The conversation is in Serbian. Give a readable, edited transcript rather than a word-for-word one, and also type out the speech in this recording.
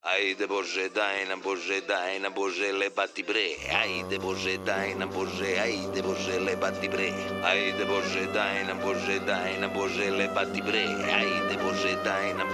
Haide Bože, dajna Bože, lebati bre. Haide Bože, dajna Bože, haide Bože, lebati bre. Haide Bože, dajna Bože, lebati bre. Haide Bože, dajna